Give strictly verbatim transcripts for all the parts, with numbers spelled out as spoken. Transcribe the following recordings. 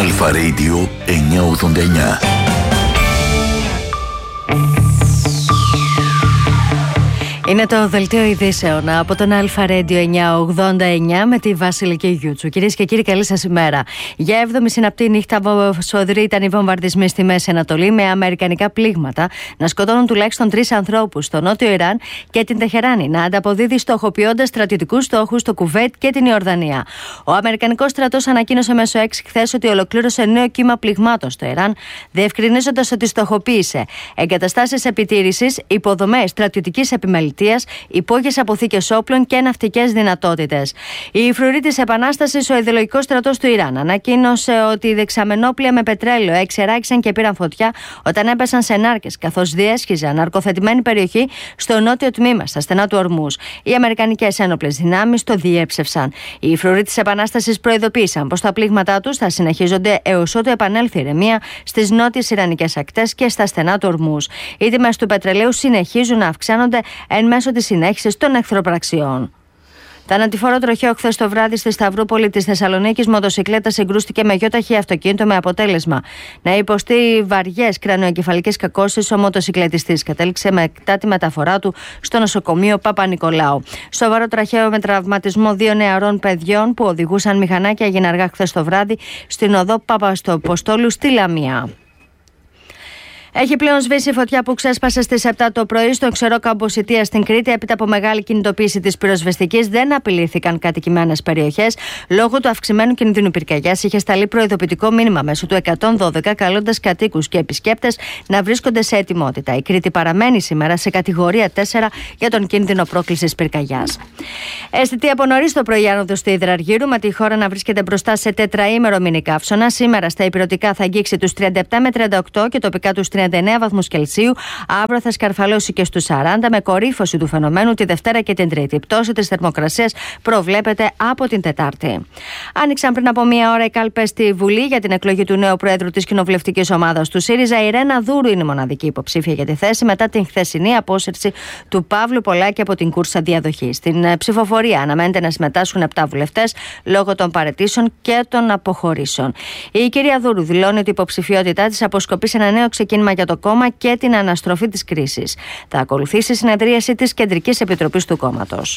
Αλφα Radio εννιακόσια ογδόντα εννιά. Είναι το δελτίο ειδήσεων από τον Αλφα Radio εννιακόσια ογδόντα εννιά με τη Βασιλική Γιούτσου. Κυρίες και κύριοι, καλή σας ημέρα. Για έβδομη συναπτή νύχτα σοδρή ήταν οι βομβαρδισμοί στη Μέση Ανατολή με αμερικανικά πλήγματα να σκοτώνουν τουλάχιστον τρεις ανθρώπους στο νότιο Ιράν και την Τεχεράνη να ανταποδίδει στοχοποιώντας στρατιωτικούς στόχους στο Κουβέιτ και την Ιορδανία. Ο Αμερικανικός στρατός ανακοίνωσε μέσω X χθες ότι ολοκλήρωσε νέο κύμα πληγμάτων στο Ιράν, διευκρινίζοντας ότι στοχοποίησε εγκαταστάσεις επιτήρησης, υποδομές στρατιωτικής επιμελητίας, υπόγειες αποθήκες όπλων και ναυτικές δυνατότητες. Η φρουρή της Επανάστασης, ο ιδεολογικός στρατός του Ιράν, ανακοίνωσε ότι οι δεξαμενόπλια με πετρέλαιο εξεράγησαν και πήραν φωτιά όταν έπεσαν σε νάρκες, καθώς διέσχιζαν ναρκοθετημένη περιοχή στο νότιο τμήμα, στα στενά του Ορμούζ. Οι αμερικανικές ένοπλες δυνάμεις το διέψευσαν. Οι φρουροί της Επανάστασης προειδοποίησαν πως τα πλήγματά τους θα συνεχίζονται έως ότου επανέλθει η ηρεμία στις νότιες ιρανικές ακτές και στα στενά του Ορμούζ. Οι τιμές του πετρελαίου συνεχίζουν να αυξάνονται εν μέσω της συνέχισης των εχθροπραξιών. Θανατηφόρο τροχαίο χθες το βράδυ στη Σταυρούπολη της Θεσσαλονίκης, μοτοσικλέτα συγκρούστηκε με γιοταχή αυτοκίνητο με αποτέλεσμα να υποστεί βαριές κρανιοεγκεφαλικές κακώσεις ο μοτοσικλετιστής. Κατέληξε μετά τη μεταφορά του στο νοσοκομείο Παπα-Νικολάου. Σοβαρό τροχαίο με τραυματισμό δύο νεαρών παιδιών που οδηγούσαν μηχανάκια έγινε αργά χθες το βράδυ στην οδό Παπαστοποστόλου στη Λαμία. Έχει πλέον σβήσει η φωτιά που ξέσπασε στις επτά το πρωί στον ξερό κάμπο Σιτία στην Κρήτη. Έπειτα από μεγάλη κινητοποίηση της πυροσβεστικής, δεν απειλήθηκαν κατοικημένες περιοχές. Λόγω του αυξημένου κινδύνου πυρκαγιάς, είχε σταλεί προειδοποιητικό μήνυμα μέσω του εκατόν δώδεκα, καλώντας κατοίκους και επισκέπτες να βρίσκονται σε ετοιμότητα. Η Κρήτη παραμένει σήμερα σε κατηγορία τέσσερα για τον κίνδυνο πρόκλησης πυρκαγιάς. Αισθητή από νωρίς το πρωί άνοδος του Ιδραργύρου, με τη χώρα να βρίσκεται μπροστά σε τετραήμερο μινι καύσωνα. Σήμερα στα ηπειρωτικά θα αγγίξει τους τριάντα επτά με τριάντα οκτώ και τοπικά τους τριάντα εννέα βαθμούς Κελσίου. Αύριο θα σκαρφαλώσει και στους σαράντα, με κορύφωση του φαινομένου τη Δευτέρα και την Τρίτη. Η πτώση της θερμοκρασίας προβλέπεται από την Τετάρτη. Άνοιξαν πριν από μία ώρα οι κάλπες στη Βουλή για την εκλογή του νέου Προέδρου της κοινοβουλευτικής ομάδας του ΣΥΡΙΖΑ. Η Ρένα Δούρου είναι η μοναδική υποψήφια για τη θέση μετά την χθεσινή απόσυρση του Παύλου Πολάκη από την κούρσα διαδοχής. Στην ψηφοφορία αναμένεται να συμμετάσχουν επτά βουλευτές λόγω των παραιτήσεων και των αποχωρήσεων. Η κυρία Δούρου δηλώνει ότι η υποψηφιότητά της αποσκοπεί σε ένα νέο ξεκίνημα για το κόμμα και την αναστροφή της κρίσης. Θα ακολουθήσει η συνεδρίαση της Κεντρικής Επιτροπής του κόμματος.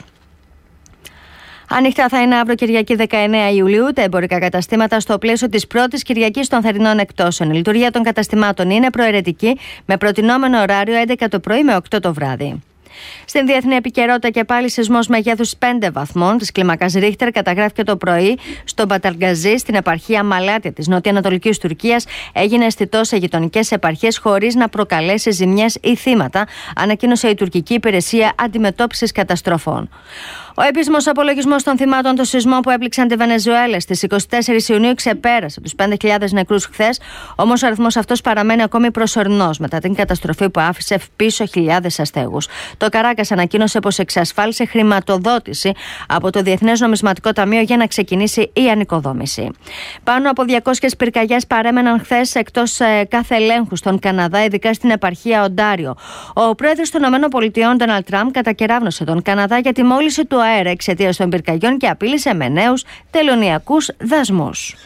Ανοιχτά θα είναι αύριο Κυριακή δεκαεννέα Ιουλίου τα εμπορικά καταστήματα στο πλαίσιο της πρώτης Κυριακής των θερινών εκτόσεων. Η λειτουργία των καταστημάτων είναι προαιρετική, με προτινόμενο ωράριο έντεκα το πρωί με οκτώ το βράδυ. Στην διεθνή επικαιρότητα και πάλι σεισμός μεγέθους πέντε βαθμών της κλίμακας Ρίχτερ καταγράφηκε το πρωί στο Μπαταργκαζί, στην επαρχία Μαλάτια της νοτιοανατολικής Τουρκίας. Έγινε αισθητός σε γειτονικές επαρχίες χωρίς να προκαλέσει ζημιές ή θύματα, ανακοίνωσε η τουρκική υπηρεσία αντιμετώπισης καταστροφών. Ο επίσημος απολογισμός των θυμάτων των σεισμών που έπληξαν τη Βενεζουέλα στις εικοστή τέταρτη Ιουνίου ξεπέρασε τους πέντε χιλιάδες νεκρούς χθες, όμως ο αριθμός αυτός παραμένει ακόμη προσωρινός μετά την καταστροφή που άφησε πίσω χιλιάδες αστέγους. Το Καράκας ανακοίνωσε πως εξασφάλισε χρηματοδότηση από το Διεθνές Νομισματικό Ταμείο για να ξεκινήσει η ανοικοδόμηση. Πάνω από διακόσιες πυρκαγιές παρέμεναν χθες εκτός ε, κάθε ελέγχου στον Καναδά, ειδικά στην επαρχία Οντάριο. Ο πρόεδρος των ΗΠΑ, Ντόναλντ Τραμπ, κατακεράβνωσε τον Καναδά για τη μόλυνση του αέρα εξαιτίας των πυρκαγιών και απείλησε με νέους τελωνειακούς δασμούς.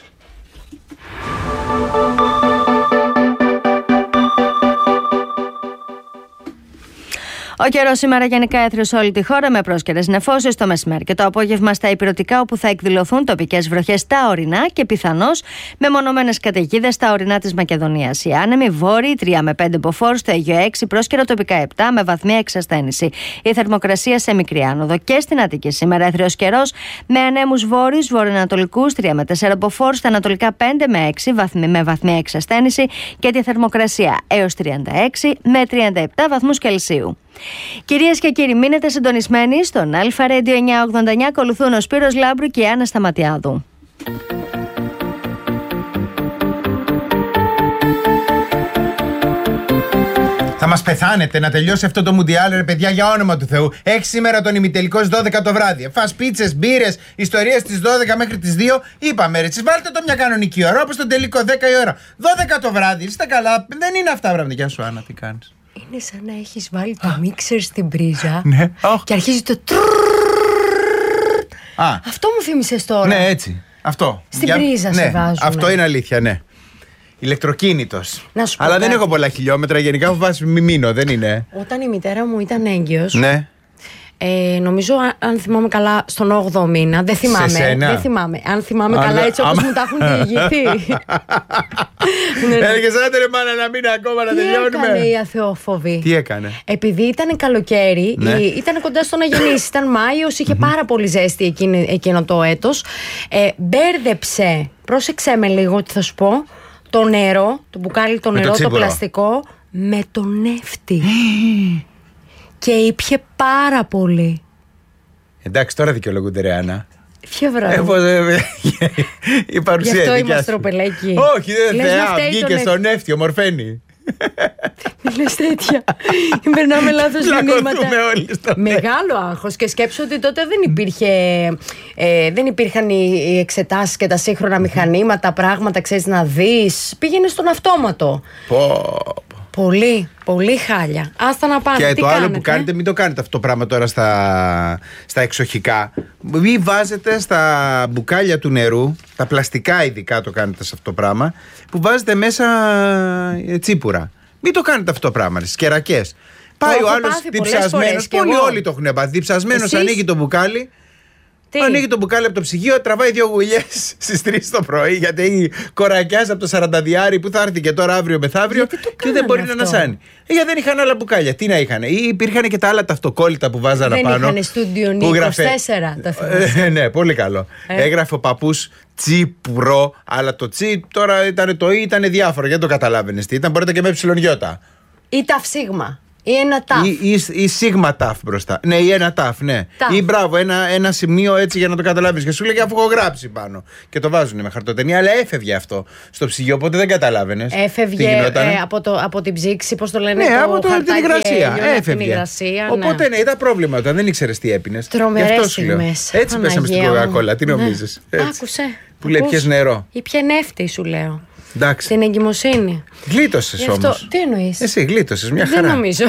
Ο καιρός σήμερα γενικά έθρεσε όλη τη χώρα με πρόσκαιρες νεφώσεις το μεσημέρι και το απόγευμα στα ηπειρωτικά, όπου θα εκδηλωθούν τοπικές βροχές στα ορεινά και πιθανώς μεμονωμένες καταιγίδες στα ορεινά της Μακεδονίας. Οι άνεμοι βόρειοι τρία με πέντε μποφόρ, στο Αιγαίο έξι, πρόσκαιρα τοπικά επτά με βαθμία εξασθένηση. Η θερμοκρασία σε μικρή άνοδο και στην Αττική σήμερα έθρεος καιρός με ανέμους βόρειους βορειοανατολικούς τρία με τέσσερα μποφόρ, στα ανατολικά πέντε με έξι βαθμοί με βαθμία εξασθένηση και τη θερμοκρασία έως τριάντα έξι με τριάντα επτά βαθμούς Κελσίου. Κυρίες και κύριοι, μείνετε συντονισμένοι στον Αλφα Radio εννιακόσια ογδόντα εννιά. Ακολουθούν ο Σπύρος Λάμπρου και η Άννα Σταματιάδου. Θα μας πεθάνετε να τελειώσει αυτό το Μουντιάλ, ρε παιδιά, για όνομα του Θεού. Έχει σήμερα τον ημιτελικό στις δώδεκα το βράδυ. Φας πίτσες, μπύρες, ιστορίες στις δώδεκα μέχρι τις δύο. Είπαμε, ρε, τις βάλτε το μια κανονική ώρα, όπως τον τελικό, δέκα η ώρα. δώδεκα το βράδυ, είστε καλά. Δεν είναι αυτά, βράδυ. Γεια σου, Άννα, τι κάνεις? Είναι σαν να έχεις βάλει το μίξερ στην πρίζα ναι. και αρχίζει το. Αυτό μου θύμισες τώρα. Ναι, έτσι. Αυτό. Στην Για... πρίζα ναι, σε βάζουν. Αυτό είναι αλήθεια, ναι. Ηλεκτροκίνητος. Αλλά κάτι. Δεν έχω πολλά χιλιόμετρα. Γενικά έχω βάσει μη μείνω, δεν είναι. Όταν η μητέρα μου ήταν έγκυος. Ναι. Ε, νομίζω, αν, αν θυμάμαι καλά, στον όγδοο μήνα. Δεν θυμάμαι. Δεν θυμάμαι. Αν θυμάμαι αν, καλά, έτσι όπως άμα... μου τα έχουν διηγηθεί. Έλεγες άντε ρε μάνα να μείνει ακόμα να τελειώνουμε. Τι έκανε η αθεόφοβη? Τι έκανε? Επειδή ήταν καλοκαίρι, ναι. ήταν κοντά στο να γεννήσει. Ήταν Μάιος, είχε πάρα πολύ ζέστη εκείνη, εκείνο το έτος. Ε, μπέρδεψε, πρόσεξε με λίγο τι θα σου πω, το νερό, το μπουκάλι, το νερό, το, το πλαστικό, με τον νεύτη. Και ήπιε πάρα πολύ. Εντάξει, τώρα δικαιολογούνται ρε Άννα. Ποιο βράδυ? Η παρουσία. Γι' αυτό είμαστε τροπελέκοι. Όχι, δεν θεά, βγήκε στον νεύτη, ομορφαίνει. Μην λες τέτοια. Περνάμε λάθος μηνύματα. Μεγάλο άγχος. Και σκέψου ότι τότε δεν υπήρχε ε, δεν υπήρχαν οι εξετάσεις και τα σύγχρονα μηχανήματα, πράγματα, ξέρεις, να δεις. Πήγαινε στον αυτόματο. Πω. Πολύ, πολύ χάλια. Άστα να πάνε. Και τι το κάνετε? άλλο που κάνετε, μην το κάνετε αυτό το πράγμα τώρα στα, στα εξοχικά. Μην βάζετε στα μπουκάλια του νερού, τα πλαστικά ειδικά το κάνετε σε αυτό το πράγμα, που βάζετε μέσα ε, τσίπουρα. Μην το κάνετε αυτό το πράγμα, στις κερακές. Πάει ο άλλος διψασμένος, πολλοί όλοι το έχουν πάθει. Διψασμένος, ανοίγει το μπουκάλι. Τι? Ανοίγει το μπουκάλι από το ψυγείο, τραβάει δύο γουλιές στις τρεις το πρωί, γιατί έχει κορακιάς από το σαρανταδιάρι που θα έρθει και τώρα αύριο μεθαύριο και δεν μπορεί αυτό να ανασάνει. Ε, γιατί δεν είχαν άλλα μπουκάλια. Τι να είχαν? Ή υπήρχαν και τα άλλα τα αυτοκόλλητα που βάζανε δεν πάνω. Δεν είχαν στούντιο είκοσι τέσσερα, τα θυμάσαι. Ε, ναι, πολύ καλό. Ε. Έγραφε ο παππούς Τσίπουρο, αλλά το τσι τώρα ήταν το ή ήταν διάφορο, γιατί το καταλάβαινες τι ήταν. Μπορείτε και με ψιλονιώτα. Ή ταυσίγμα. Ή ένα ταφ. Ή, ή, ή σίγμα ταφ μπροστά. Ναι, ή ένα ταφ, ναι. Ταφ. Ή μπράβο, ένα, ένα σημείο έτσι για να το καταλάβεις. Και σου λέγε αφού έχω γράψει πάνω. Και το βάζουν με χαρτοτενία, αλλά έφευγε αυτό στο ψυγείο, οπότε δεν καταλάβαινες. Έφευγε ε, από, το, από την ψήξη, πώς το λένε. Ναι, το από το, την υγρασία. Έφευγε. Υγρασία, ναι. Οπότε ναι, ήταν πρόβλημα όταν δεν ήξερες τι έπινες. Τρομερές στιγμές. Έτσι πέσαμε στην κοκακόλα, τι νομίζεις? Ναι. Άκουσε. Που λέει πιες νερό. Ή πιε νεύτη, σου λέω. Εντάξει. Στην εγκυμοσύνη. Γλίτωσες όμως. Τι εννοείς? Εσύ γλίτωσες, μια χαρά. Δεν νομίζω.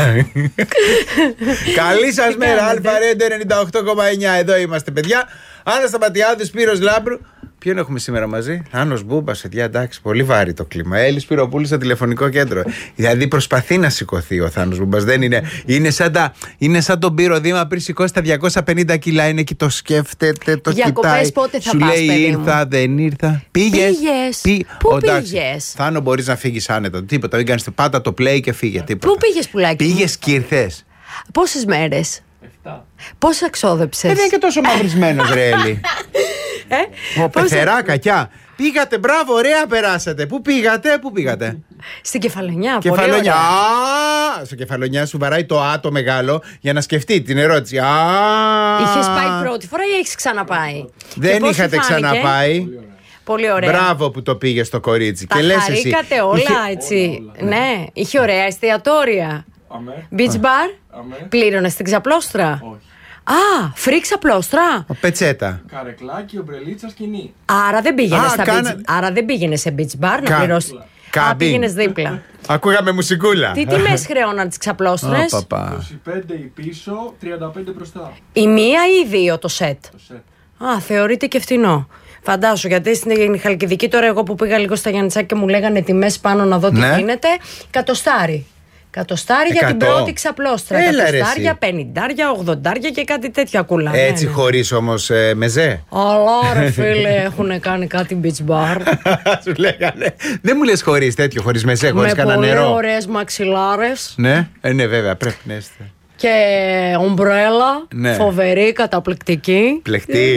Καλή σας μέρα, Αλφα Ρέντο ενενήντα οκτώ κόμμα εννιά. Εδώ είμαστε, παιδιά. Άννα Σταματιάδου, Σπύρος Λάμπρου. Ποιον έχουμε σήμερα μαζί? Άννος Μπούμπας, παιδιά, εντάξει, πολύ βάρη το κλίμα. Έλλη Σπυροπούλου στο τηλεφωνικό κέντρο. Δηλαδή προσπαθεί να σηκωθεί ο Θάνος Μπούμπας. Δεν είναι. Είναι σαν, τα, είναι σαν τον Πύρο Δήμα πριν σηκώσει τα διακόσια πενήντα κιλά. Είναι και το σκέφτεται, το Διακοπές κοιτάει. Πότε θα σου πας, λέει ήρθα, μου. δεν ήρθα. Πήγες. Πήγες. Πή... Πού Ο, πήγες? Θάνο, μπορείς να φύγεις άνετα. Τίποτα. Μην κάνεις πάτα το play και φύγε. Τίποτα. Πού πήγες, πουλάκι? Πήγες και ήρθες. Πόσες μέρες? Πόσα ξόδεψες? Δεν είναι και τόσο μαυρισμένος, ρε Έλλη. Ε, ο πεθερά, κακιά. Πήγατε, μπράβο, ωραία περάσατε. Πού πήγατε, πού πήγατε? Στην Κεφαλονιά. Κεφαλονιά. Α, στο Κεφαλονιά σου βαράει το Α το μεγάλο για να σκεφτεί την ερώτηση. Α, είχες πάει πρώτη φορά ή έχεις ξαναπάει? Δεν είχατε ξαναπάει. Πολύ ωραία. Μπράβο που το πήγε στο κορίτσι. Τα και λες χαρήκατε εσύ, όλα είχε... έτσι. όλα, όλα. Ναι, είχε ωραία εστιατόρια. Αμέ. Beach bar. Πλήρωνε στην ξαπλώστρα? Όχι. Α, φρύ ξαπλώστρα. Πετσέτα. Καρεκλάκι, ομπρελίτσα, σκηνή. Άρα δεν πήγαινε στα κάνα... beach... Άρα δεν πήγαινε σε beach bar να Κα... πληρώσει. Α, πήγαινες δίπλα. Ακούγαμε μουσικούλα. Τι τιμές χρεώναν τις ξαπλώστρες? είκοσι πέντε η πίσω, τριάντα πέντε μπροστά. Η μία ή οι δύο το σετ? Το σετ. Α, θεωρείται και φτηνό. Φαντάσου, γιατί στην Χαλκιδική τώρα εγώ που πήγα λίγο στα Γιαννιτσάκια και μου λέγανε τιμές πάνω να δω τι ναι. γίνεται. Κατοστάρι. Κατοστάρι για την πρώτη ξαπλώστρα. Κατοστάρια, πενηντάρια, ογδοντάρια και κάτι τέτοια κουλά. Έτσι ναι, ναι. χωρίς όμως ε, μεζέ. Αλλά ρε φίλε, έχουν κάνει κάτι beach bar. Σου λέγανε. Δεν μου λες χωρίς τέτοιο, χωρίς μεζέ, χωρίς κανένα νερό. Με πολύ ωραίες μαξιλάρες. Ναι, ε, ναι, βέβαια, πρέπει να είστε. Και ομπρέλα, ναι. Φοβερή, καταπληκτική. Πλεκτή.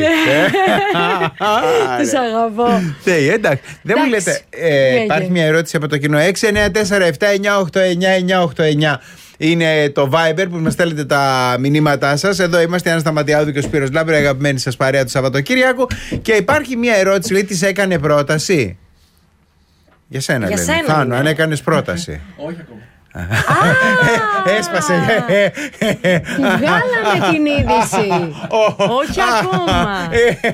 Τις αγαπώ. Ναι, εντάξει. Δεν μου λέτε. Ε, υπάρχει μια ερώτηση από το κοινό. έξι εννιά τέσσερα επτά εννιά οκτώ εννιά εννιά οκτώ εννιά είναι το Viber που μας στέλνετε τα μηνύματά σας. Εδώ είμαστε, Άννα Σταματιάδου και ο Σπύρος Λάμπρου, αγαπημένη σας παρέα του Σαββατοκύριακου. Και υπάρχει μια ερώτηση, λέει, της έκανε πρόταση. Για σένα, Για λέει. σένα, Θάνο, ναι. αν έκανες πρόταση. Όχι ακόμα. Έσπασε. Βγάλαμε την είδηση. Όχι ακόμα.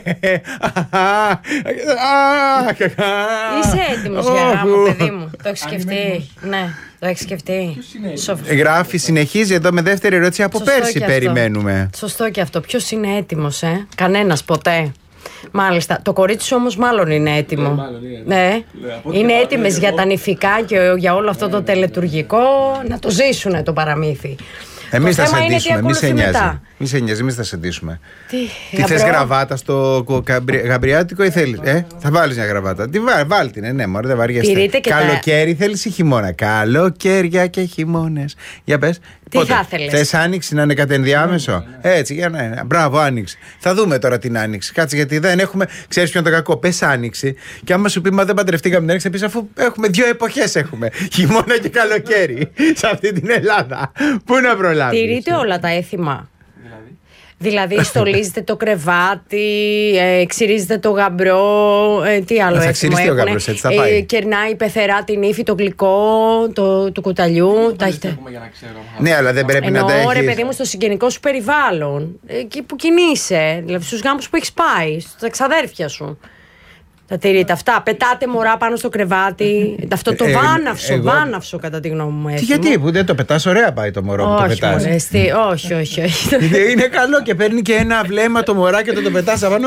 Είσαι έτοιμος για γάμο, παιδί μου? Το έχεις σκεφτεί? Ναι, το έχεις σκεφτεί. Γράφει, συνεχίζει εδώ με δεύτερη ερώτηση. Από πέρσι περιμένουμε. Σωστό και αυτό. Ποιος είναι έτοιμος, ε? Κανένας ποτέ. Μάλιστα. Το κορίτσι σου όμως μάλλον είναι έτοιμο. Ναι, μάλλον είναι. Ναι. Ναι, από Είναι ό,τι έτοιμες καταλαβαίνω για τα εγώ. νηφικά και για όλο αυτό το τελετουργικό να το ζήσουνε το παραμύθι. Εμείς Το θα θέμα είναι τι σεντήσουμε, μη σε ακολουθεί νοιάζει. μετά. Μη σε νοιάζει, εμείς θα σεντήσουμε. Τι, Τι θες, γαμπρό? γραβάτα στο κο- καμπρι- γαμπριάτικο ή θέλεις? Ε, θα βάλεις μια γραβάτα. Τι βάλ, βάλ την, ε, ναι, μωρέ, δεν βαριέστε. Τηρείτε και τα- Καλοκαίρι θέλεις ή χειμώνα? Καλοκαίρια και χειμώνες. Για πες. Τι θα ήθελες? Θες άνοιξη να είναι κατ' ενδιάμεσο? Έτσι, για να είναι. Μπράβο, άνοιξη. Θα δούμε τώρα την άνοιξη. Κάτσε, γιατί δεν έχουμε. Ξέρεις ποιο είναι το κακό? Πες άνοιξη. Και άμα σου πει, μα δεν παντρευτήκαμε την άνοιξη, θα πεις, αφού έχουμε δύο εποχές έχουμε. Χειμώνα και καλοκαίρι. Σε αυτή την Ελλάδα. Πού να προλάβεις? Τηρείτε όλα τα έθιμα. Δηλαδή. Δηλαδή, στολίζετε το κρεβάτι, ε, ξυρίζετε το γαμπρό. Ε, τι άλλο Θα έθιμο ξυριστεί ο έχουνε? γαμπρός, έτσι θα πάει. Ε, κερνάει η πεθερά την ύφη, το γλυκό το, του κουταλιού. Δεν Τα έχετε. έχουμε για να ξέρω. Ναι, αλλά δεν πρέπει να τα Εννοώ, ρε έχεις. παιδί μου, στο συγγενικό σου περιβάλλον. Εκεί που κινείσαι. Δηλαδή, στους γάμους που έχεις πάει, στα ξαδέρφια σου. Τα τηρείτε αυτά. Πετάτε μωρά πάνω στο κρεβάτι. Αυτό το Ε, βάναυσο, εγώ- βάναυσο κατά τη γνώμη μου. Τι, έθιμο. γιατί, που δεν το πετάς, ωραία πάει το μωρό που το Όχι, πετάς. μωρέ, στη- όχι, όχι, όχι. Είναι- Είναι καλό και παίρνει και ένα βλέμμα το μωράκι και το, το πετάς απάνω.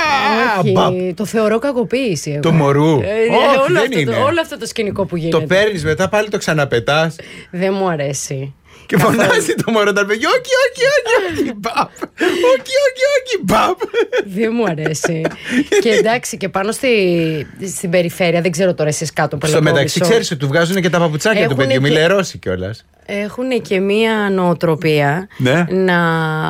Α, Όχι, μπαπ. το θεωρώ κακοποίηση. εγώ. Το μωρού. Ε, Όχι, όλο, δεν αυτό, είναι. το, όλο αυτό το σκηνικό που γίνεται. Το παίρνεις μετά πάλι το ξαναπετάς Δεν μου αρέσει. και φωνάζει το μωρό τα παιδιά. Όχι, όχι, όχι, όχι, μπαπ. Όχι, όχι, όχι, μπαπ. Δεν μου αρέσει. Και εντάξει, και πάνω στη, στην περιφέρεια, δεν ξέρω τώρα εσείς κάτω Στο μεταξύ, Πελοπόννησο, ξέρεις ότι του βγάζουν και τα παπουτσάκια του Έχουνε παιδιού. Μη και- λερώσει κιόλας. έχουν και μία νοοτροπία Ναι. να,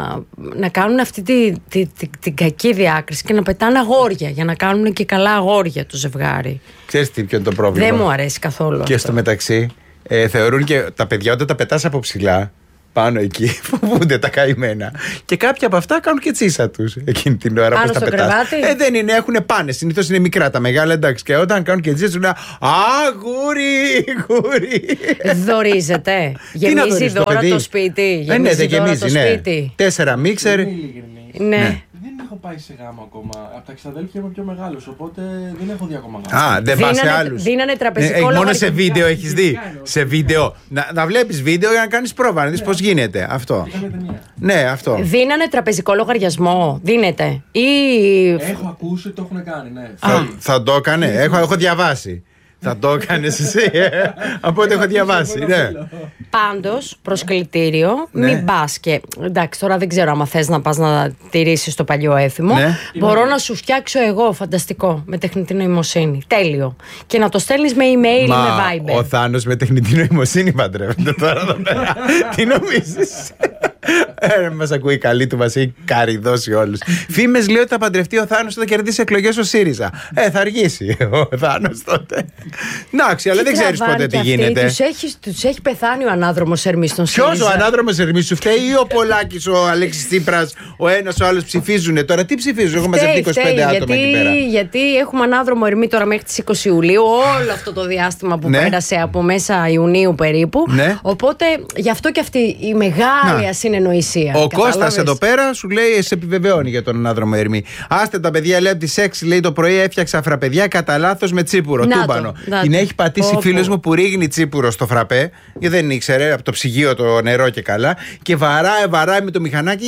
να κάνουν αυτή τη, τη, τη- την κακή διάκριση και να πετάνε αγόρια για να κάνουν και καλά αγόρια το ζευγάρι. Ξέρεις τι, ποιο είναι το πρόβλημα? Δεν μου αρέσει καθόλου. Και αυτό. στο μεταξύ, ε, θεωρούν και τα παιδιά όταν τα πετάς από ψηλά, πάνω εκεί, φοβούνται τα καημένα. Και κάποια από αυτά κάνουν και τσίσα τους εκείνη την ώρα. Πάνω πώς τα στο πετάς. κρεβάτι? Ε, δεν είναι, έχουν πάνε. Συνήθως είναι μικρά τα μεγάλα, εντάξει. Και όταν κάνουν και τσίσα, του λένε Α, γούρι, γούρι. Δωρίζετε. Τι να Γεμίζει δωρείς το δώρα παιδί? το σπίτι. Ε, ναι, Γεμίζει δεν δώρα γεμίζει, το ναι. σπίτι. Τέσσερα μίξερ. Είναι ειλικρινής. Ναι. Δεν έχω πάει σε γάμο ακόμα. Από τα ξαδέλφια είμαι πιο μεγάλος, οπότε δεν έχω δει ακόμα γάμο. Α, δεν πας σε Δίνανε- άλλους. δίνανε τραπεζικό Ναι, ε, μόνο λογαριασμό. σε βίντεο έχεις δει. Κάνω. Σε βίντεο. Να, να βλέπεις βίντεο για να κάνεις πρόβα, να δεις πώς γίνεται. Αυτό. Είχαμε ταινία. Ναι, αυτό. Δίνανε τραπεζικό λογαριασμό. Δίνεται. Ή. Έχω ακούσει ότι το έχουν κάνει, ναι. Θα, θα το έκανε. Έχω, έχω διαβάσει. Θα το έκανε εσύ, ε. Από ό,τι έχω διαβάσει. Ναι. Πάντως, προσκλητήριο, Ναι. μην πα και. Εντάξει, τώρα δεν ξέρω άμα θες να πας να τηρήσεις το παλιό έθιμο. Ναι. Μπορώ να σου φτιάξω εγώ φανταστικό με τεχνητή νοημοσύνη. Τέλειο. Και να το στέλνεις με email ή με Viber. ο Θάνος με τεχνητή νοημοσύνη παντρεύεται τώρα εδώ πέρα. Τι νομίζεις? Ε, μας ακούει καλή του, μας έχει καριδώσει όλους. Φήμες λέει ότι θα παντρευτεί ο Θάνος όταν κερδίσει εκλογές ο ΣΥΡΙΖΑ. Ε, θα αργήσει ο Θάνος τότε. Εντάξει, αλλά δεν ξέρεις πότε τι γίνεται. Τους έχει, τους έχει πεθάνει ο ανάδρομος Ερμής στον Ποιος ΣΥΡΙΖΑ. ο ανάδρομος Ερμής σου φταίει ή ο Πολάκης, ο Αλέξης Τσίπρας, ο ένας ο άλλος ψηφίζουνε τώρα? Τι ψηφίζουν? Έχω μαζευτεί Φταίει, είκοσι φταίει, πέντε άτομα γιατί, εκεί πέρα. γιατί έχουμε ανάδρομο Ερμή τώρα μέχρι τις είκοσι Ιουλίου, όλο αυτό το διάστημα που Ναι. πέρασε από μέσα Ιουνίου περίπου. Ναι. Οπότε γι' αυτό και αυτή η μεγάλη Να. ασυνεννοησία. Ο Κατάλαβες? Κώστας εδώ πέρα σου λέει, σε επιβεβαιώνει για τον ανάδρομο Ερμή. Άστε τα παιδιά, λέει από τις έξι, λέει το πρωί έφτιαξα φραπεδιά κατά λάθο με τσίπουρο. Να το, Τούμπανο. να Την το. έχει πατήσει Πω, φίλος πω. μου που ρίγνει τσίπουρο στο φραπέ, γιατί δεν ήξερε από το ψυγείο το νερό και καλά. Και βαράει, βαράει με το μηχανάκι.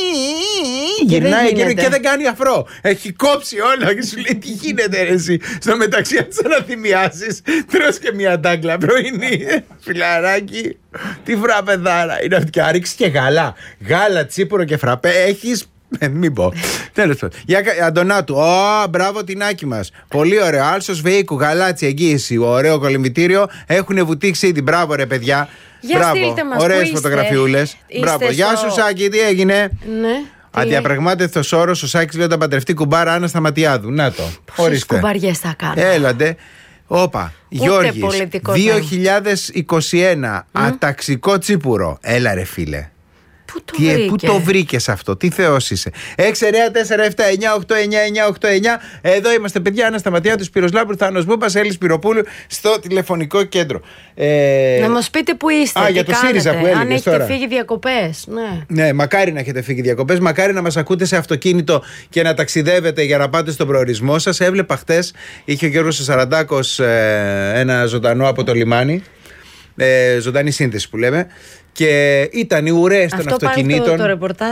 Γυρνάει δεν εκείνο γίνεται. και δεν κάνει αφρό. Έχει κόψει όλα και σου λέει τι γίνεται ρε, εσύ. Στο μεταξύ, αν σε αναθυμιάσεις, τρως και μια ντάγκλα πρωινή. Φιλαράκι, τι φραπεδάρα είναι αυτή. Και άριξε και γάλα. Γάλα, τσίπουρο και φραπέ. Έχεις. Ε, μην πω. Τέλος πάντων. Για κα- Αντωνάτου. Ω, μπράβο την άκη μας. Πολύ ωραίο. Άλσος Βεϊκού, γαλάτσι, εγγύηση. Ωραίο κολυμβητήριο. Έχουν βουτήξει ήδη. Μπράβο, ρε παιδιά. Για Μπράβο. στείλτε μας, Ωραίες πού είστε? φωτογραφιούλες. Είστε Μπράβο. Γεια στο- σου, Σάκη, τι έγινε? Ναι. Αδιαπραγμάτευτος όρος, ο Σάκης λέει όταν παντρευτεί κουμπάρα Άννα Σταματιάδου. Να το. Πόσες κουμπαριές θα κάνω. Έλατε. Όπα. Γιώργης. πολιτικό δύο χιλιάδες είκοσι ένα. Αταξικό τσίπουρο. Έλα ρε φίλε. Πού το Τι, ε, βρήκε? πού το βρήκες αυτό, τι θεός είσαι? έξι εννιά τέσσερα επτά εννιά οκτώ εννιά εννιά οκτώ εννιά. Εδώ είμαστε, παιδιά. Άννα Σταματιάδου, Σπύρος Λάμπρου, Θάνος Μπούπας, Έλλης Πυροπούλου στο τηλεφωνικό κέντρο. Ε, Να μας πείτε που είστε. Α, τι για το κάνετε, ΣΥΡΙΖΑ που αν έλεγες έχετε τώρα. φύγει διακοπές. Ναι. Ναι, μακάρι να έχετε φύγει διακοπές, μακάρι να μας ακούτε σε αυτοκίνητο και να ταξιδεύετε για να πάτε στον προορισμό σας. Έβλεπα χτες, είχε ο Γιώργος Σαραντάκος ε, ένα ζωντανό από το λιμάνι. Ε, ζωντανή σύνθεση που λέμε. Και ήταν οι ουρές των Αυτό πάει αυτοκινήτων. αυτό το ρεπορτάζ.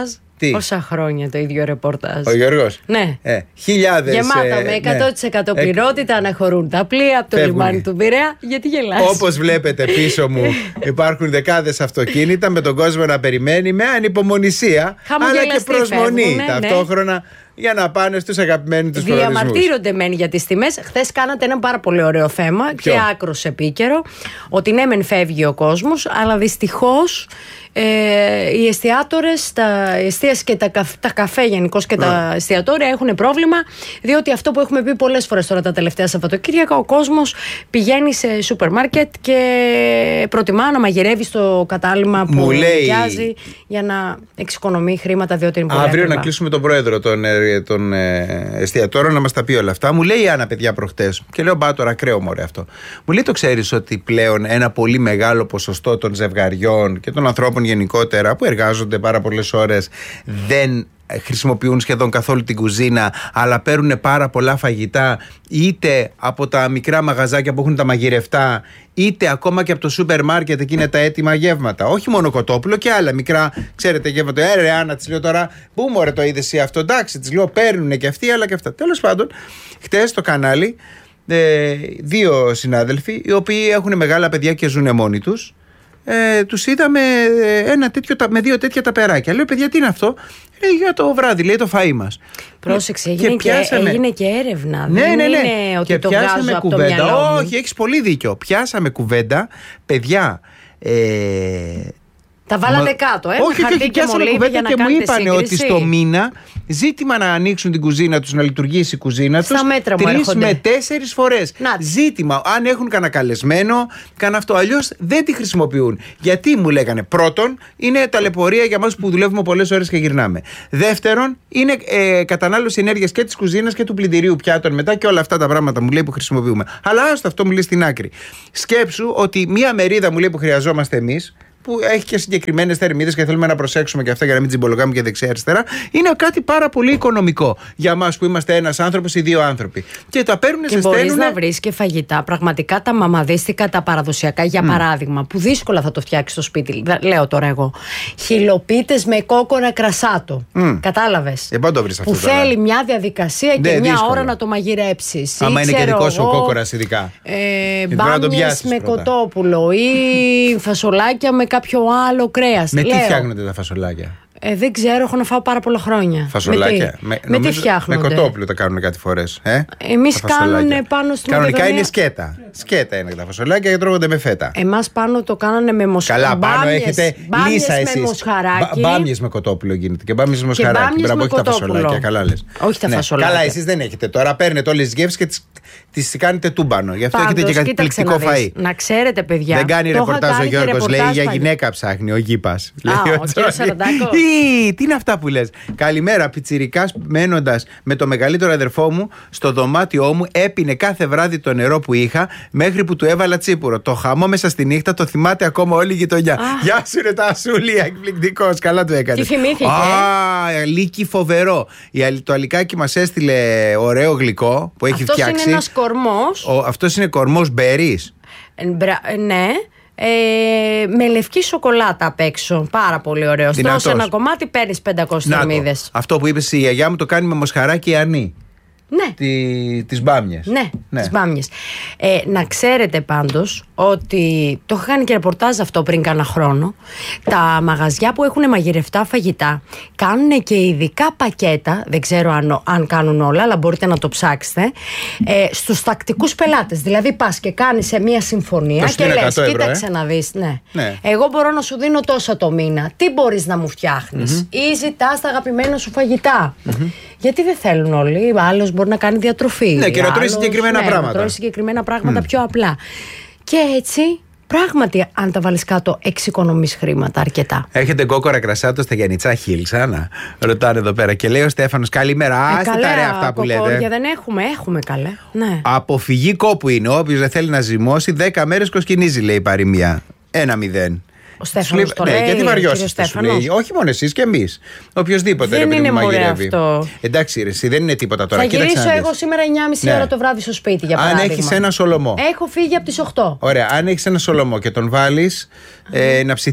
Τι? Πόσα χρόνια το ίδιο ρεπορτάζ. Ο Γιώργος. Ναι. Ε, χιλιάδες. Γεμάτα ε, με εκατό τοις εκατό ναι. πληρότητα αναχωρούν τα πλοία από το Φεύγουνε. λιμάνι του Πειραιά. Γιατί γελάς? Όπως βλέπετε πίσω μου υπάρχουν δεκάδες αυτοκίνητα με τον κόσμο να περιμένει με ανυπομονησία αλλά και Χαμογελαστοί προσμονή φεύγουνε, ταυτόχρονα. Ναι. Για να πάνε στους αγαπημένους τους προορισμούς. Διαμαρτύρονται μεν για τις τιμές. Χθες κάνατε ένα πάρα πολύ ωραίο θέμα. Ποιο? Και άκρος επίκαιρο. Ότι ναι, μεν φεύγει ο κόσμος, αλλά δυστυχώς ε, οι εστιατόρες, τα εστίαση και τα, καφ, τα καφέ γενικώς και yeah. τα εστιατόρια έχουν πρόβλημα. Διότι αυτό που έχουμε πει πολλές φορές τώρα τα τελευταία Σαββατοκύριακα, ο κόσμος πηγαίνει σε σούπερ μάρκετ και προτιμά να μαγειρεύει στο κατάλημα που νοικιάζει για να εξοικονομεί χρήματα, διότι είναι πολύ αύριο ακριβά. να κλείσουμε τον πρόεδρο των, των ε, εστιατόρων να μας τα πει όλα αυτά. Μου λέει η Άννα, παιδιά, προχτές, και λέω μπα τώρα, ακραίο μωρέ αυτό. Μου λέει, το ξέρεις ότι πλέον ένα πολύ μεγάλο ποσοστό των ζευγαριών και των ανθρώπων γενικότερα που εργάζονται πάρα πολλές ώρες δεν χρησιμοποιούν σχεδόν καθόλου την κουζίνα, αλλά παίρνουν πάρα πολλά φαγητά είτε από τα μικρά μαγαζάκια που έχουν τα μαγειρευτά, είτε ακόμα και από το σούπερ μάρκετ, εκείνα τα έτοιμα γεύματα. Όχι μόνο κοτόπουλο και άλλα μικρά, ξέρετε, γεύματα. Ε, ρε Άννα, της λέω τώρα, πού μωρέ το είδες εσύ αυτό? Εντάξει, της λέω, παίρνουν και αυτοί, αλλά και αυτά. Τέλος πάντων, χτες στο κανάλι, ε, δύο συνάδελφοι, οι οποίοι έχουν μεγάλα παιδιά και ζουν μόνοι τους. Ε, τους είδαμε ένα τέτοιο, με δύο τέτοια ταπεράκια. Λέω, παιδιά, τι είναι αυτό? Λέει, για το βράδυ, λέει, το φαΐ μας. Πρόσεξε, έγινε και, πιάσαμε... και, έγινε και έρευνα. Ναι, δεν ναι, ναι. είναι ότι και το πιάσαμε βγάζω από κουβέντα. το μυαλό μου. Όχι, έχεις πολύ δίκιο. Πιάσαμε κουβέντα, παιδιά. Ε... Τα βάλατε Μα... κάτω, ε, όχι, με χαρτί όχι, και πιάσαμε μολύβι για κουβέντα να και μου κάνετε είπανε σύγκριση. ότι στο μήνα ζήτημα να ανοίξουν την κουζίνα τους, να λειτουργήσει η κουζίνα τους τρεις με τέσσερις φορές. Ζήτημα, αν έχουν κανένα καλεσμένο, κανένα αυτό. Αλλιώς δεν τη χρησιμοποιούν. Γιατί μου λέγανε? Πρώτον, είναι ταλαιπωρία για εμάς που δουλεύουμε πολλές ώρες και γυρνάμε. Δεύτερον, είναι ε, κατανάλωση ενέργειας και της κουζίνας και του πλυντηρίου πιάτων μετά και όλα αυτά τα πράγματα μου λέει που χρησιμοποιούμε. Αλλά άστο, αυτό μου λέει στην άκρη. Σκέψου ότι μία μερίδα μου λέει που χρειαζόμαστε εμείς, που έχει και συγκεκριμένες θερμίδες και θέλουμε να προσέξουμε και αυτά για να μην τσιμπολογάμε και δεξιά-αριστερά, είναι κάτι πάρα πολύ οικονομικό για μας που είμαστε ένας άνθρωπος ή δύο άνθρωποι. Και τα παίρνουν, σε στέλνουν. Και μπορείς να βρεις και φαγητά, πραγματικά τα μαμαδίστικα, τα παραδοσιακά, για mm. παράδειγμα, που δύσκολα θα το φτιάξεις στο σπίτι. Λέω τώρα εγώ. Χιλοπίτες με κόκορα κρασάτο. Mm. Κατάλαβες? Ε, το βρεις αυτό που τώρα. Θέλει μια διαδικασία και ναι, μια δύσκολο. ώρα να το μαγειρέψεις. Άμα ή, είναι και δικός εγώ, ο κόκορας, ειδικά. Ε, μπάμιες με πρώτα. Κοτόπουλο ή φασολάκια με κάποιο άλλο κρέας. Με Λέω. τι φτιάχνετε τα φασολάκια? Ε, δεν ξέρω, έχω να φάω πάρα πολλά χρόνια. Φασολάκια. Με τι, με, με τι φτιάχνονται? Με κοτόπουλο τα κάνουν κάτι φορές. Ε? Εμείς κάνουν πάνω στην Κανονικά Μακεδονία... είναι σκέτα. Σκέτα είναι τα φασολάκια και τρώγονται με φέτα. Εμάς πάνω το κάνανε με μοσχαράκι. Καλά, πάνω μπάμιες, έχετε λύσα εσείς. Με μοσχαράκι. Μπάμιες με κοτόπουλο γίνεται. Και μπάμιες με μοσχαράκι. Μπράβο, όχι τα φασολάκια. Καλά λες. Όχι τα ναι. φασολάκια. Καλά, εσείς δεν έχετε. Τώρα παίρνετε όλες τις γεύσεις και τις, τις κάνετε τούμπανο. Γι' αυτό Πάντως, έχετε και καταπληκτικό φαΐ. Να ξέρετε, παιδιά. Δεν κάνει ρεπορτάζ ο Γιώργος. Λέει για γυναίκα ψάχνει ο Γήπας. Τι είναι αυτά που λες? Καλημέρα, πιτσιρικάς μένοντας με το μεγαλύτερο αδερφό μου στο δωμάτιό μου, έπινε κάθε βράδυ το νερό που είχα μέχρι που του έβαλα τσίπουρο. Το χαμό μέσα στη νύχτα το θυμάται ακόμα όλη η γειτονιά. Ah. Γεια σου ρε τα ασούλια, εκπληκτικός, καλά το έκανες. Τι θυμήθηκε? Α, λύκη φοβερό. Το αλικάκι μας έστειλε ωραίο γλυκό που έχει αυτός φτιάξει. Αυτό είναι ένας κορμός. Ο, αυτός είναι κορμός μπερής. Ε, μπρα, ναι. Ε, με λευκή σοκολάτα απ' έξω. Πάρα πολύ ωραίο. Στρώσει ένα κομμάτι, παίρνεις πεντακόσιες θερμίδες. Αυτό που είπες η γιαγιά μου το κάνει με μοσχαράκι ανή. Ναι. Τη, τις μπάμιες. Ναι, ναι. τις μπάμιες. Ε, να ξέρετε πάντως ότι το είχα κάνει και ρεπορτάζ αυτό πριν κάνα χρόνο. Τα μαγαζιά που έχουν μαγειρευτά φαγητά κάνουν και ειδικά πακέτα. Δεν ξέρω αν, αν κάνουν όλα, αλλά μπορείτε να το ψάξετε. Ε, στους τακτικούς πελάτες. Δηλαδή πας και κάνεις σε μία συμφωνία και λες, ευρώ, κοίταξε ε? να δεις. Ναι. Ναι. Εγώ μπορώ να σου δίνω τόσα το μήνα. Τι μπορείς να μου φτιάχνεις? Mm-hmm. Ή ζητάς τα αγαπημένα σου φαγητά. Mm-hmm. Γιατί δεν θέλουν όλοι. Άλλος μπορεί να κάνει διατροφή. Ναι, και να τρώει συγκεκριμένα ναι, πράγματα. Να τρώει συγκεκριμένα πράγματα mm. πιο απλά. Και έτσι, πράγματι, αν τα βάλεις κάτω, εξοικονομείς χρήματα αρκετά. Έχετε κόκορα κρασάτο στα Γιαννιτσά Χίλς, Άννα? Ρωτάνε εδώ πέρα. Και λέει ο Στέφανος, καλημέρα. Άστε ε, τα ρε αυτά που λέτε. Κοκόρια δεν έχουμε, έχουμε καλέ. Ναι. Αποφυγή κόπου είναι. Όποιος δεν θέλει να ζυμώσει, δέκα μέρες κοσκινίζει, λέει η παροιμία. Ένα μηδέν. Ο Στέφανος το ναι, λέει, γιατί βαριώσετε, σου λέει. Όχι μόνο εσείς και εμείς. Οποιοςδήποτε δεν ρε παιδί είναι μου μαγειρεύει. Αυτό. Εντάξει, ρε, εσύ δεν είναι τίποτα τώρα. Θα γυρίσω εγώ σήμερα εννιά και μισή ναι. ώρα το βράδυ στο σπίτι, για παράδειγμα. Αν έχεις ένα σολομό. Έχω φύγει από τις οκτώ. Ωραία, αν έχεις ένα σολομό και τον βάλεις ε, να ψηθεί.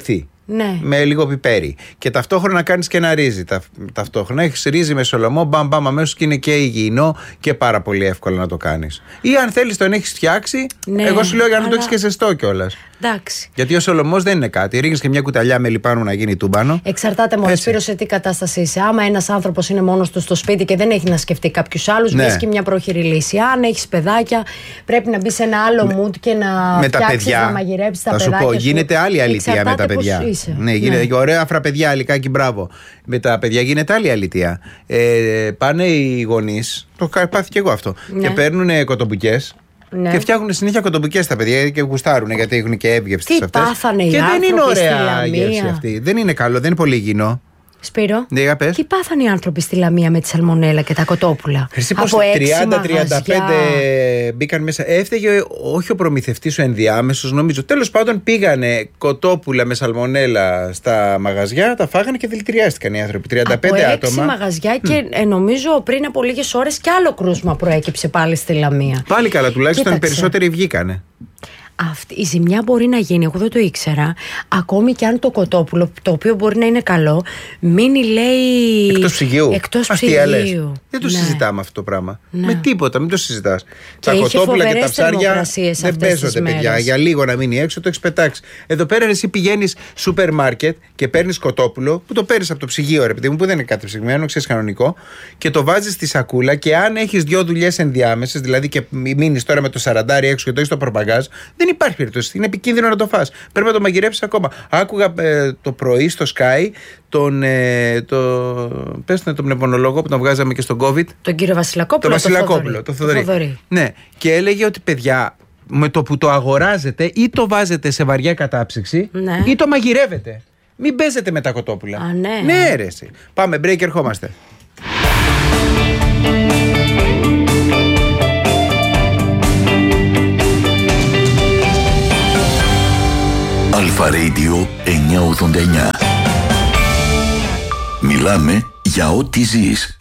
Ναι. Με λίγο πιπέρι. Και ταυτόχρονα κάνεις και ένα ρύζι. Τα, ταυτόχρονα έχεις ρύζι με σολομό, μπαμ μπαμ αμέσως, και είναι και υγιεινό και πάρα πολύ εύκολο να το κάνεις. Ή αν θέλεις τον έχεις φτιάξει, ναι, εγώ σου λέω για να αλλά... το έχεις και ζεστό κιόλας. Εντάξει. Γιατί ο σολομός δεν είναι κάτι. Ρίχνεις και μια κουταλιά με λιπάνου να γίνει τούμπανο. Εξαρτάται μόνο, Σπύρο, σε τι κατάσταση είσαι. Άμα ένας άνθρωπος είναι μόνος του στο σπίτι και δεν έχει να σκεφτεί κάποιους άλλους, ναι, βρίσκει μια πρόχειρη λύση. Αν έχεις παιδάκια, πρέπει να μπει σε ένα άλλο με, mood και να με φτιάξεις, τα να μαγειρέψεις τα παιδάκια. Θα σου πω, γίνεται άλλη αλήθεια με τα παιδιά. Ναι, γίνεται, ναι. Ωραία αφραπαιδιά, αλικάκι, μπράβο. Με τα παιδιά γίνεται άλλη αλήθεια. Ε, πάνε οι γονείς, το πάθει και εγώ αυτό, ναι, και παίρνουν κοτομπουκές. Ναι. Και φτιάχνουν συνέχεια κοτομπουκές τα παιδιά και γουστάρουν, γιατί έχουν και έβγευση σε αυτές. Πάθανε οι και δεν είναι ωραία η γεύση αυτή. Δεν είναι καλό, δεν είναι πολύ υγιεινό. Σπύρο, ναι, τι πάθανε οι άνθρωποι στη Λαμία με τη σαλμονέλα και τα κοτόπουλα? Από τριάντα με τριάντα πέντε μπήκαν μέσα. Έφταιγε όχι ο προμηθευτής, ο ενδιάμεσος, νομίζω. Τέλος πάντων, πήγανε κοτόπουλα με σαλμονέλα στα μαγαζιά, τα φάγανε και δηλητηριάστηκαν οι άνθρωποι. τριάντα πέντε από άτομα. έξι μαγαζιά και mm. ε, νομίζω πριν από λίγες ώρες κι άλλο κρούσμα προέκυψε πάλι στη Λαμία. Πάλι καλά, τουλάχιστον οι περισσότεροι βγήκανε. Αυτή η ζημιά μπορεί να γίνει, εγώ δεν το ήξερα. Ακόμη και αν το κοτόπουλο, το οποίο μπορεί να είναι καλό, μείνει, λέει, εκτός ψυγείου. Εκτός ψυγείου. Δεν το ναι. συζητάμε αυτό το πράγμα. Ναι. Με τίποτα, μην το συζητάς. Και τα κοτόπουλα και τα ψάρια δεν παίζονται, παιδιά. Για λίγο να μείνει έξω, το έχεις πετάξει. Εδώ πέρα εσύ πηγαίνεις σούπερ μάρκετ και παίρνεις κοτόπουλο, που το παίρνεις από το ψυγείο, ρε παιδί μου, που δεν είναι κάτι ψυγμένο, ξέρεις, κανονικό, και το βάζεις στη σακούλα. Και αν έχεις δύο δουλειές ενδιάμεσες, δηλαδή και μείνεις τώρα με το σαραντάρι έξω και το έχεις στο προπαγκάζ, δεν υπάρχει περίπτωση. Είναι επικίνδυνο να το φας. Πρέπει να το μαγειρέψεις ακόμα. Άκουγα ε, το πρωί στο Sky τον. Ε, το, πες τον πνευμονολόγο που τον βγάζαμε και στον COVID. Τον κύριο Βασιλακόπουλο. Το Βασιλακόπουλο, το Θοδωρή. Το Θοδωρή. Ναι, και έλεγε ότι παιδιά, με το που το αγοράζετε, ή το βάζετε σε βαριά κατάψυξη, ναι, ή το μαγειρεύετε. Μην παίζετε με τα κοτόπουλα. Α, ναι. Ναι, ρε, εσύ. Πάμε, break, ερχόμαστε. Αλφα Radio εννιακόσια ογδόντα εννιά. Μιλάμε για ό,τι ζεις.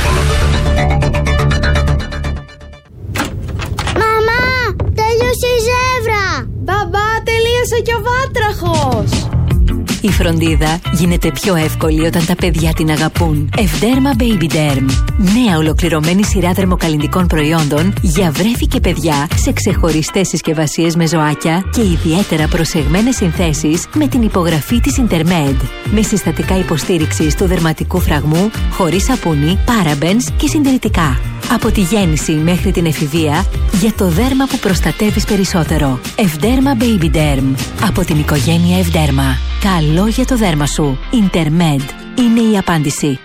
Μαμά, τελείωσε η ζεύρα. Μπαμπά, τελείωσε και ο βάτραχος. Η φροντίδα γίνεται πιο εύκολη όταν τα παιδιά την αγαπούν. Ευδέρμα Baby Derm. Νέα ολοκληρωμένη σειρά δερμοκαλλυντικών προϊόντων για βρέφη και παιδιά σε ξεχωριστές συσκευασίες με ζωάκια και ιδιαίτερα προσεγμένες συνθέσεις με την υπογραφή της Intermed. Με συστατικά υποστήριξης του δερματικού φραγμού, χωρίς σαπούνι, parabens και συντηρητικά. Από τη γέννηση μέχρι την εφηβεία, για το δέρμα που προστατεύεις περισσότερο. Ευδέρμα Baby Derm. Από την οικογένεια Ευδέρμα. Καλό για το δέρμα σου. Intermed είναι η απάντηση.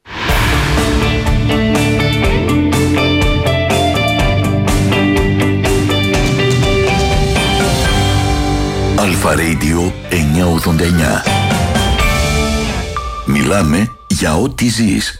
Αλφα Radio εννιακόσια ογδόντα εννιά. Μιλάμε για ό,τι ζεις.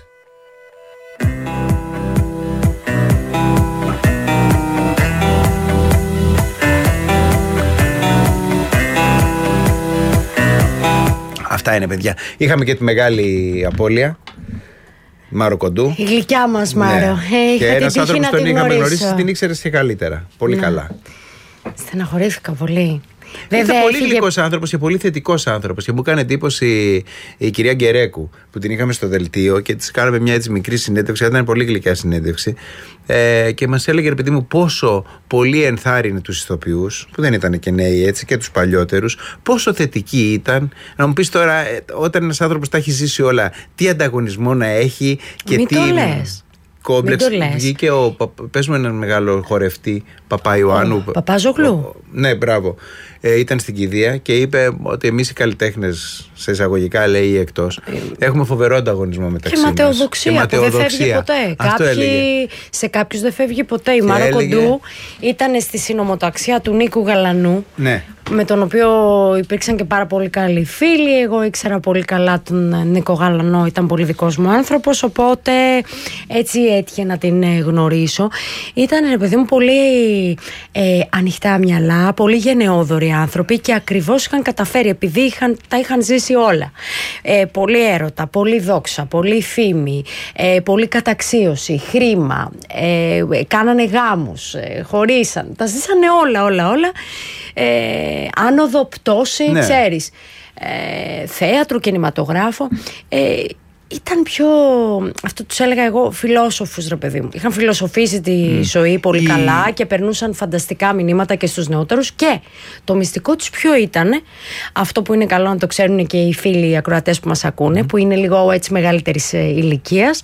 Αυτά είναι, παιδιά. Είχαμε και τη μεγάλη απώλεια. Μάρο Κοντού. Η γλυκιά μας Μάρο. Ναι. Ε, και ένας άνθρωπος τον είχαμε γνωρίσω. γνωρίσει, την ήξερες και καλύτερα. Πολύ ναι. καλά. Στεναχωρήθηκα πολύ. Ήταν πολύ έφυγε... γλυκός άνθρωπος και πολύ θετικός άνθρωπος. Και μου έκανε εντύπωση η κυρία Γκερέκου που την είχαμε στο δελτίο και της κάναμε μια έτσι μικρή συνέντευξη. Ήταν πολύ γλυκιά συνέντευξη. Ε, και μας έλεγε, ρε παιδί μου, πόσο πολύ ενθάρρυνε τους ηθοποιούς, που δεν ήταν και νέοι έτσι, και τους παλιότερους, πόσο θετική ήταν. Να μου πεις τώρα, όταν ένας άνθρωπος τα έχει ζήσει όλα, τι ανταγωνισμό να έχει και Μην τι. Το λες. Κόμπλεξ. Βγήκε ο. Πες μου έναν μεγάλο χορευτή, Παπά Ιωάννου. Παπαζόγλου. Ναι, μπράβο. Ε, ήταν στην κηδεία και είπε ότι εμείς οι καλλιτέχνες, σε εισαγωγικά λέει ή εκτός, έχουμε φοβερό ανταγωνισμό μεταξύ μας. Και ματαιοδοξία, και ματαιοδοξία που δεν φεύγει ποτέ. Κάποιοι, σε κάποιους δεν φεύγει ποτέ. Η Μάρο έλεγε... Κοντού ήταν στη συνομοταξία του Νίκου Γαλανού. Ναι. Με τον οποίο υπήρξαν και πάρα πολύ καλοί φίλοι. Εγώ ήξερα πολύ καλά τον Νίκο Γαλανό, ήταν πολύ δικός μου άνθρωπος, οπότε έτσι έτυχε να την γνωρίσω. Ήταν, ρε παιδί μου, πολύ ε, ανοιχτά μυαλά, πολύ γενναιόδοροι άνθρωποι και ακριβώς είχαν καταφέρει, επειδή είχαν, τα είχαν ζήσει όλα. Ε, πολύ έρωτα, πολύ δόξα, πολύ φήμη, ε, πολύ καταξίωση, χρήμα, ε, κάνανε γάμους, ε, χωρίσαν, τα ζήσανε όλα, όλα, όλα. Ε, άνοδο, πτώση, ναι. Ξέρεις. ε, θέατρο, κινηματογράφο. Ε, Ήταν πιο, αυτό τους έλεγα εγώ, φιλόσοφους, ρε παιδί μου. Είχαν φιλοσοφήσει τη mm. ζωή πολύ mm. καλά και περνούσαν φανταστικά μηνύματα και στους νεότερους. Και το μυστικό τους ποιο ήταν, αυτό που είναι καλό να το ξέρουν και οι φίλοι οι ακροατές που μας ακούνε, mm. που είναι λίγο έτσι μεγαλύτερης ηλικίας,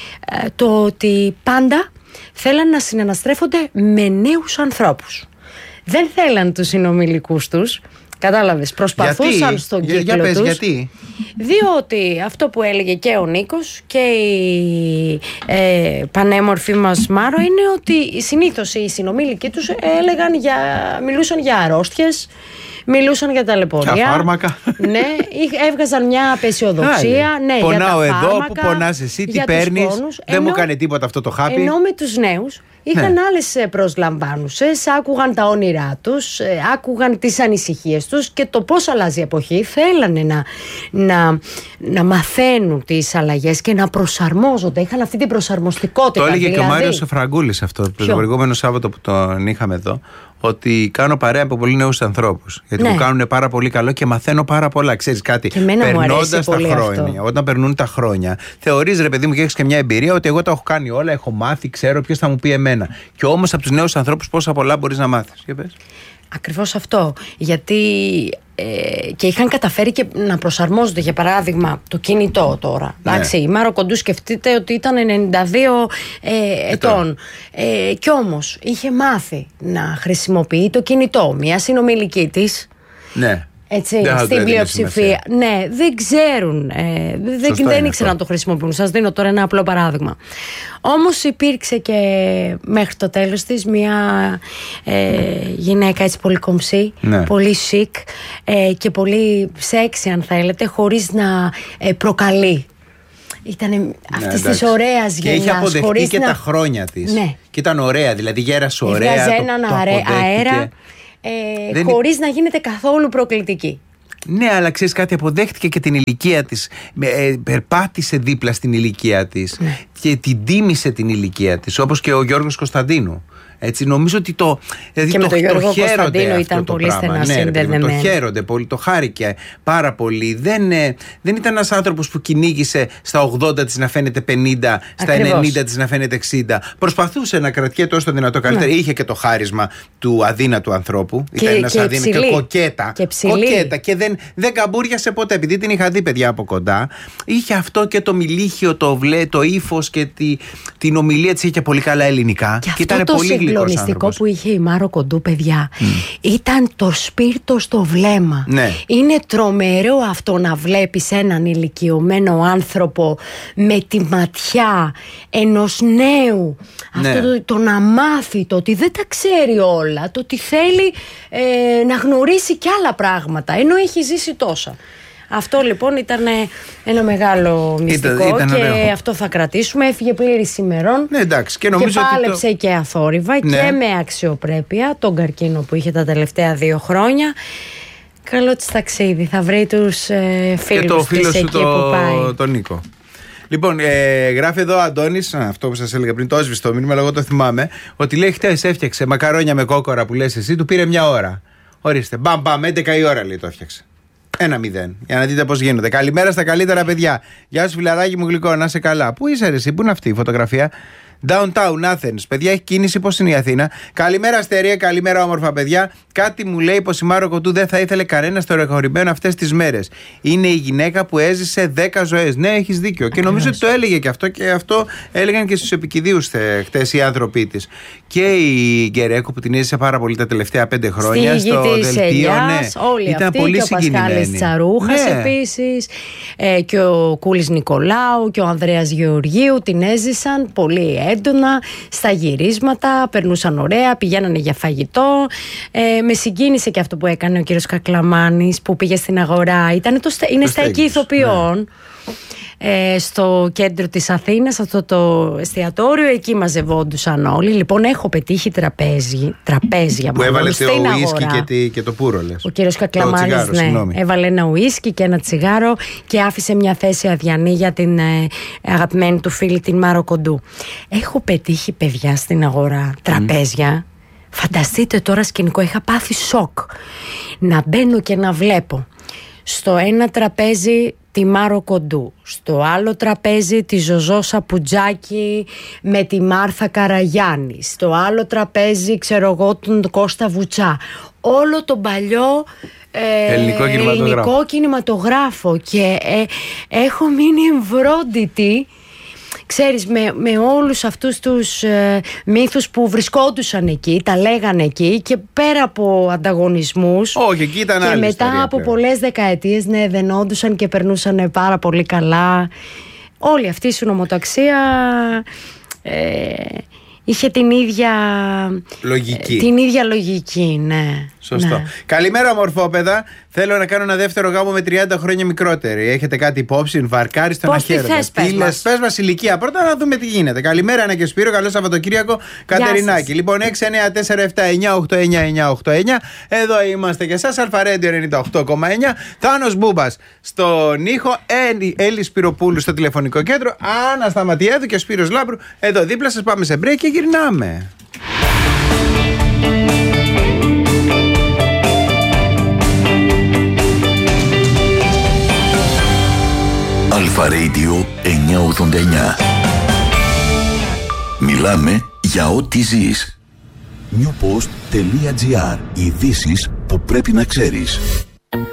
το ότι πάντα θέλαν να συναναστρέφονται με νέους ανθρώπους. Δεν θέλαν τους συνομιλικούς τους. Κατάλαβες, προσπαθούσαν γιατί? στον κύκλο για, για πες, τους. Γιατί? Διότι αυτό που έλεγε και ο Νίκος και η ε, πανέμορφη μας Μάρο είναι ότι συνήθως οι συνομήλικοι τους έλεγαν για, μιλούσαν για αρρώστιες, μιλούσαν για ταλαιπωρία. Για φάρμακα. Ναι, έβγαζαν μια απεσιοδοξία. Ναι, πονάω για τα εδώ, φάρμακα, που πονάς εσύ, τι παίρνεις. Δεν μου έκανε τίποτα αυτό το χάπι. Ενώ με τους νέους είχαν ναι. άλλες προσλαμβάνουσες, άκουγαν τα όνειρά τους, άκουγαν τις ανησυχίες τους και το πώς αλλάζει η εποχή. Θέλανε να, να, να μαθαίνουν τις αλλαγές και να προσαρμόζονται. Είχαν αυτή την προσαρμοστικότητα. Το έλεγε δηλαδή. Και ο Μάριος Φραγκούλης αυτό το προηγούμενο Σάββατο που τον είχαμε εδώ. Ότι κάνω παρέα από πολύ νέους ανθρώπους. Γιατί ναι. μου κάνουν πάρα πολύ καλό και μαθαίνω πάρα πολλά. Ξέρεις κάτι, περνώντας τα χρόνια, αυτό. Όταν περνούν τα χρόνια, θεωρείς ρε παιδί μου και έχεις και μια εμπειρία ότι εγώ τα έχω κάνει όλα, έχω μάθει, ξέρω ποιος θα μου πει εμένα. Και όμως από τους νέους ανθρώπους πόσα πολλά μπορείς να μάθεις. Για πες. Ακριβώς αυτό. Γιατί ε, και είχαν καταφέρει και να προσαρμόζονται, για παράδειγμα, το κινητό τώρα. Ναι. Εντάξει, η Μάρο Κοντού σκεφτείτε ότι ήταν ενενήντα δύο ε, ετών. Ε, κι όμως είχε μάθει να χρησιμοποιεί το κινητό. Μια συνομιλική της. Ναι. Έτσι, στην πλειοψηφία. Ναι, δεν ξέρουν. Ε, δεν, δεν ήξεραν να το χρησιμοποιούν. Σας δίνω τώρα ένα απλό παράδειγμα. Όμως υπήρξε και μέχρι το τέλος της μια ε, γυναίκα έτσι πολύ κομψή, ναι. πολύ chic ε, και πολύ sexy αν θέλετε, χωρίς να ε, προκαλεί. Ήταν ναι, αυτή τη ωραία γενιά. Και είχε αποδεχτεί και να... τα χρόνια της. Ναι. Και ήταν ωραία, δηλαδή γέρασε ωραία. Έβγαζε έναν το, το αέρα. Ε, Δεν... χωρίς να γίνεται καθόλου προκλητική. Ναι, αλλά ξέρεις κάτι, αποδέχτηκε και την ηλικία της, ε, περπάτησε δίπλα στην ηλικία της, ναι. και την τίμησε την ηλικία της, όπως και ο Γιώργος Κωνσταντίνου. Έτσι, νομίζω ότι το. Δηλαδή και το, με τον Γιώργο το Κωνσταντίνο ήταν πολύ στενά συνδεδεμένοι. Το χαίρονται πολύ, το χάρηκε πάρα πολύ. Δεν, ε, δεν ήταν ένας άνθρωπος που κυνήγησε στα ογδόντα της να φαίνεται πενήντα, στα Ακριβώς. ενενήντα της να φαίνεται εξήντα. Προσπαθούσε να κρατιέται όσο το δυνατό καλύτερα. Ναι. Είχε και το χάρισμα του αδύνατου ανθρώπου. Και, ήταν ένας αδύνατος και κοκέτα. Και κοκέτα και δεν, δεν καμπούριασε ποτέ, επειδή την είχα δει παιδιά από κοντά. Είχε αυτό και το μιλίχιο, το, βλέ, το ύφος και τη, την ομιλία της είχε και πολύ καλά ελληνικά. Και, και ήταν πολύ Το συγκλονιστικό που είχε η Μάρο Κοντού, παιδιά, mm. ήταν το σπίρτο στο βλέμμα. Ναι. Είναι τρομερό αυτό να βλέπεις έναν ηλικιωμένο άνθρωπο με τη ματιά ενός νέου. Ναι. Αυτό το, το να μάθει, το ότι δεν τα ξέρει όλα, το ότι θέλει ε, να γνωρίσει κι άλλα πράγματα, ενώ έχει ζήσει τόσα. Αυτό λοιπόν ήταν ένα μεγάλο μυστικό ήταν, ήταν και ωραίο. Αυτό θα κρατήσουμε. Έφυγε πλήρης ημερών, ναι, εντάξει, και, και πάλεψε το... και αθόρυβα, ναι. και με αξιοπρέπεια τον καρκίνο που είχε τα τελευταία δύο χρόνια. Καλό της ταξίδι, θα βρει τους ε, φίλους της εκεί το, που πάει. Τον Νίκο. Λοιπόν, ε, γράφει εδώ ο Αντώνης, αυτό που σας έλεγα πριν, το έσβησε το μήνυμα, αλλά εγώ το θυμάμαι, ότι λέει χτες έφτιαξε μακαρόνια με κόκορα που λες εσύ, του πήρε μια ώρα. Ορίστε, μπαμ μπαμ, έντεκα η ώρα λέει το έφτιαξε. Ένα μηδέν. Για να δείτε πώς γίνονται. Καλημέρα στα καλύτερα παιδιά. Γεια σου, φιλαράκι μου γλυκό, να είσαι καλά. Πού είσαι, ρε, εσύ, πού είναι αυτή η φωτογραφία? Downtown Athens. Παιδιά, έχει κίνηση. Πώς είναι η Αθήνα? Καλημέρα, Αστερία, καλημέρα, όμορφα παιδιά. Κάτι μου λέει πως η Μάρο Κοντού δεν θα ήθελε κανένα στο ρεχωρημένο αυτές τις μέρες. Είναι η γυναίκα που έζησε δέκα ζωές. Ναι, έχεις δίκιο. Και νομίζω ότι το έλεγε και αυτό, και αυτό έλεγαν και στους επικηδίους χτες οι άνθρωποι της. Και η Γκερέκο που την έζησε πάρα πολύ τα τελευταία πέντε χρόνια. Στη στο γη της δελτίο. Ναι, όλοι ήταν αυτοί, πολύ συγκινημένοι. Και ο Πασχάλης Τσαρούχας, ναι. επίσης. Ε, και ο Κούλης Νικολάου και ο Ανδρέας Γεωργίου την έζησαν πολύ έντονα στα γυρίσματα, περνούσαν ωραία, πηγαίνανε για φαγητό. Ε, με συγκίνησε και αυτό που έκανε ο κύριος Κακλαμάνης που πήγε στην αγορά. Ήτανε το, είναι το στέκι ηθοποιών. Ναι. Ε, στο κέντρο της Αθήνας, αυτό το εστιατόριο, εκεί μαζευόντουσαν όλοι. Λοιπόν, έχω πετύχει τραπέζι, τραπέζια που έβαλε το ουίσκι και, τη, και το πουρο, λες. Ο κύριος Κακλαμάνης, ναι, έβαλε ένα ουίσκι και ένα τσιγάρο και άφησε μια θέση αδιανή για την ε, αγαπημένη του φίλη, την Μάρο Κοντού. Έχω πετύχει παιδιά στην αγορά τραπέζια. Mm. Φανταστείτε τώρα σκηνικό, είχα πάθει σοκ να μπαίνω και να βλέπω Στο ένα τραπέζι τη Μάρο Κοντού, στο άλλο τραπέζι τη Ζωζό Σαπουτζάκη με τη Μάρθα Καραγιάννη, στο άλλο τραπέζι ξέρω εγώ τον Κώστα Βουτσά. Όλο τον παλιό ε, ελληνικό, κινηματογράφο. ελληνικό κινηματογράφο και ε, έχω μείνει εμβρόντιτη, ξέρεις, με, με όλους αυτούς τους ε, μύθους που βρισκόντουσαν εκεί, τα λέγανε εκεί και πέρα από ανταγωνισμούς. Όχι, εκεί ήταν και άλλη μετά ιστορία, από πλέον. πολλές δεκαετίες, ναι, δενόντουσαν και περνούσαν πάρα πολύ καλά. Όλη αυτή η συνομοταξία ε, είχε την ίδια λογική. Ε, την ίδια λογική, ναι. Σωστό. Ναι. Καλημέρα, μορφόπεδα. Θέλω να κάνω ένα δεύτερο γάμο με τριάντα χρόνια μικρότερη. Έχετε κάτι υπόψη, βαρκάρι στον αχαίροντα. Πώς τι θες, πες μας. Πες μας ηλικία. Πρώτα να δούμε τι γίνεται. Καλημέρα, Άννα και Σπύρο. Καλό Σαββατοκύριακο. Κατερινάκη. Λοιπόν, έξι εννιά τέσσερα επτά εννιά οκτώ εννιά εννιά οκτώ εννιά. Εδώ είμαστε για εσάς. Αλφαρέντιο ενενήντα οκτώ κόμμα εννιά. Θάνος Μπούμπας στον ήχο. Έλλη Σπυροπούλου στο τηλεφωνικό κέντρο. Άννα Σταματιέδου και Σπύρος Λάμπρου εδώ δίπλα σας. Πάμε σε break και γυρνάμε. Αλφα Radio εννιακόσια ογδόντα εννιά. Μιλάμε για ό,τι ζεις. Newpost.gr. Ειδήσεις που πρέπει να ξέρεις.